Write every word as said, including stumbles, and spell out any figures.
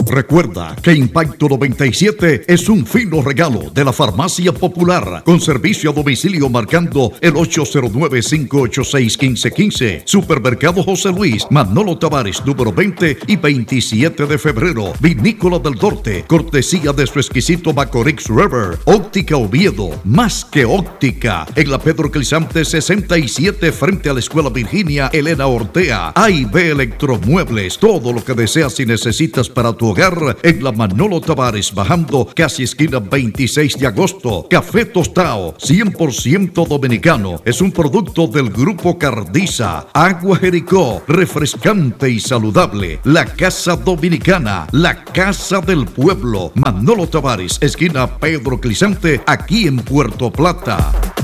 Recuerda que Impacto noventa y siete es un fino regalo de la Farmacia Popular con servicio a domicilio marcando el ocho cero nueve, cinco ocho seis, uno cinco uno cinco. Supermercado José Luis, Manolo Tavares, número veinte y veintisiete de febrero. Vinícola del Norte, cortesía de su exquisito Macorix River. Óptica Oviedo, más que óptica. En la Pedro Crisante sesenta y siete frente a la Escuela Virginia Elena Ortea. A y B Electromuebles, todo lo que deseas y necesitas para tu hogar en la Manolo Tavares, bajando casi esquina veintiséis de agosto. Café Tostao, cien por ciento dominicano. Es un producto del Grupo Cardiza. Agua Jericó, refrescante y saludable. La Casa Dominicana, la Casa del Pueblo. Manolo Tavares, esquina Pedro Crisante, aquí en Puerto Plata.